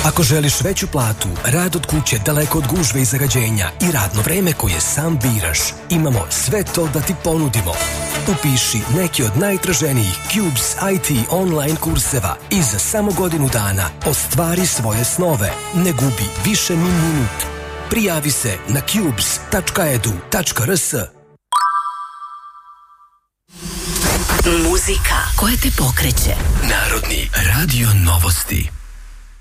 Ako želiš veću platu, rad od kuće daleko od gužve i zagađenja i radno vreme koje sam biraš, imamo sve to da ti ponudimo. Upiši neki od najtraženijih Cubes IT online kurseva i za samo godinu dana ostvari svoje snove. Ne gubi više ni minut. Prijavi se na cubes.edu.rs. Muzika koja te pokreće. Narodni radio novosti.